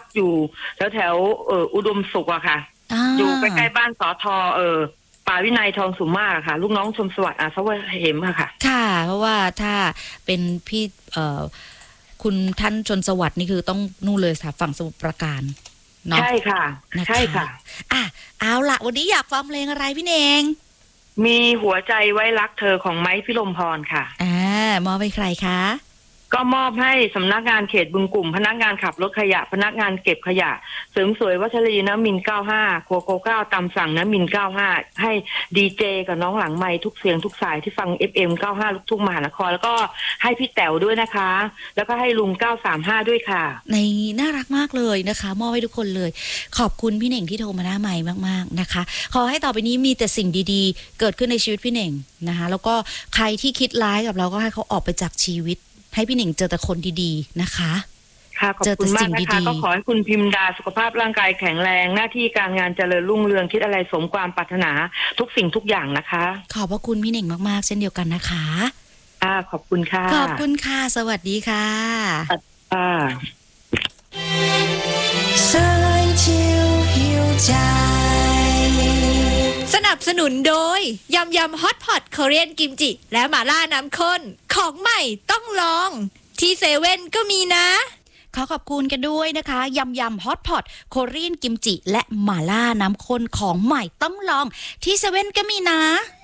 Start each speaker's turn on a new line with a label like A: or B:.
A: อยู่แถวอุดมสุขอะค่ะอยู่ใกล้ๆบ้านสทป่าวินัยทองสุมาค่ะลูกน้องชมสวัสดิ์อาสวะเหมค่ะ
B: ค่ะเพราะว่าถ้าเป็นพี่คุณท่านชนสวัสดิ์นี่คือต้องนู่นเลยค่ะฝั่งสมุทรปราการเนาะ
A: ใช่ค่ะใช่ค่ะ
B: เอาละวันนี้อยากฟังเพลงอะไรพี่เนง
A: มีหัวใจไว้รักเธอของไม้พิรมพรค่ะ
B: มอบให้ใครคะ
A: ก็มอบให้สำนักงานเขตบึงกลุ่มพนักงานขับรถขยะพนักงานเก็บขยะเสริมสวยวัชรีน้ำมิน95โคโก้9ตามสั่งน้ำมิน95ให้ดีเจกับน้องหลังไมค์ทุกเสียงทุกสายที่ฟัง FM 95ลูกทุ่งมหานครแล้วก็ให้พี่แต๋วด้วยนะคะแล้วก็ให้ลุง935ด้วยค่ะ
B: ในน่ารักมากเลยนะคะมอบให้ทุกคนเลยขอบคุณพี่เน่งที่โทรมาหน้าไมค์มากๆนะคะขอให้ต่อไปนี้มีแต่สิ่งดีๆเกิดขึ้นในชีวิตพี่เน่งนะคะแล้วก็ใครที่คิดร้ายกับเราก็ให้เขาออกไปจากชีวิตให้พี่หนิงเจอแต่คนดีๆนะคะ
A: ค่ะขอบคุณมากนะคะก็ขอให้คุณพิมดาสุขภาพร่างกายแข็งแรงหน้าที่การงานเจริญรุ่งเรืองคิดอะไรสมความปรารถนาทุกสิ่งทุกอย่างนะคะ
B: ขอบพระคุณพี่หนิงมากๆเช่นเดียวกันนะคะ
A: ขอบคุณค่ะ
B: ขอบคุณค่ะสวัสดีค่ะสนับสนุนโดยยำฮอตพอตคอเรียนกิมจิและหม่าล่าน้ำข้นของใหม่ต้องลองที่เซเว่นก็มีนะขอขอบคุณกันด้วยนะคะยำฮอตพอตโคเรียนกิมจิและหม่าล่าน้ำข้นของใหม่ต้องลองที่เซเว่นก็มีนะ